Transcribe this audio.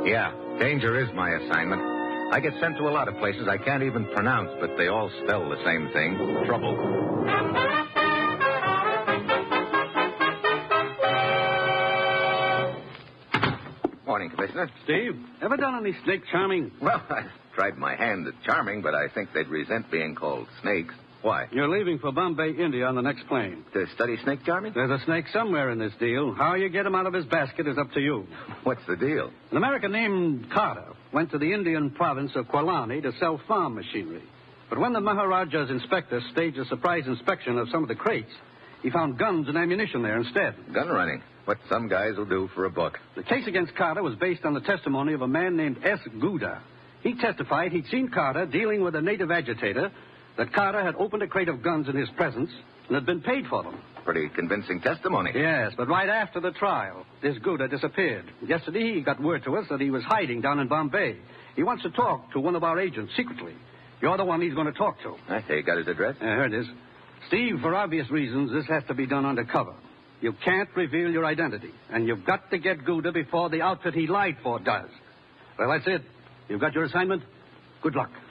Yeah, danger is my assignment. I get sent to a lot of places I can't even pronounce, but they all spell the same thing, trouble. Morning, Commissioner. Steve, ever done any snake charming? Well, I tried my hand at charming, but I think they'd resent being called snakes. Why? You're leaving for Bombay, India on the next plane. To study snake charming? There's a snake somewhere in this deal. How you get him out of his basket is up to you. What's the deal? An American named Carter went to the Indian province of Kwalani to sell farm machinery. But when the Maharaja's inspector staged a surprise inspection of some of the crates, he found guns and ammunition there instead. Gun running. What some guys will do for a buck. The case against Carter was based on the testimony of a man named S. Gouda. He testified he'd seen Carter dealing with a native agitator, that Carter had opened a crate of guns in his presence and had been paid for them. Pretty convincing testimony. Yes, but right after the trial, this Gouda disappeared. Yesterday, he got word to us that he was hiding down in Bombay. He wants to talk to one of our agents secretly. You're the one he's going to talk to. I say, you got his address? Here it is. Steve, for obvious reasons, this has to be done undercover. You can't reveal your identity, and you've got to get Gouda before the outfit he lied for does. Well, that's it. You've got your assignment. Good luck.